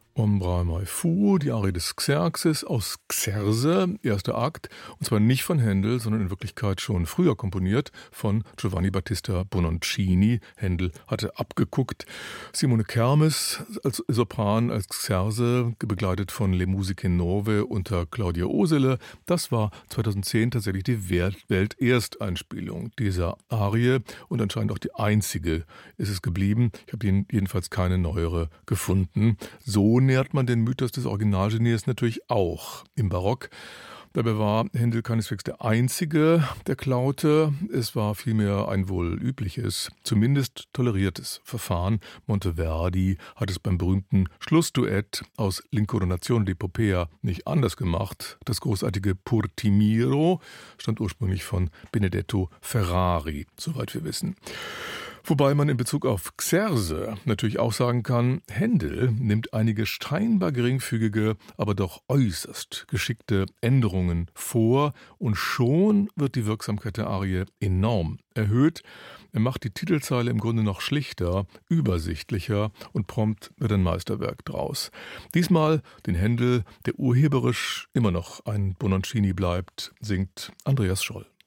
Ombra mai fu, die Arie des Xerxes aus Xerse, erster Akt, und zwar nicht von Händel, sondern in Wirklichkeit schon früher komponiert von Giovanni Battista Bononcini. Händel hatte abgeguckt. Simone Kermes als Sopran, als Xerse, begleitet von Le Musiche Nove unter Claudia Osele. Das war 2010 tatsächlich die Weltersteinspielung dieser Arie und anscheinend auch die einzige ist es geblieben. Ich habe jedenfalls keine neuere gefunden. So nährt man den Mythos des Originalgenies natürlich auch im Barock. Dabei war Händel keineswegs der Einzige, der klaute. Es war vielmehr ein wohl übliches, zumindest toleriertes Verfahren. Monteverdi hat es beim berühmten Schlussduett aus L'Incoronazione di Poppea nicht anders gemacht. Das großartige Pur ti miro stammt ursprünglich von Benedetto Ferrari, soweit wir wissen. Wobei man in Bezug auf Xerse natürlich auch sagen kann, Händel nimmt einige scheinbar geringfügige, aber doch äußerst geschickte Änderungen vor und schon wird die Wirksamkeit der Arie enorm erhöht. Er macht die Titelzeile im Grunde noch schlichter, übersichtlicher und prompt wird ein Meisterwerk draus. Diesmal den Händel, der urheberisch immer noch ein Bononcini bleibt, singt Andreas Scholl.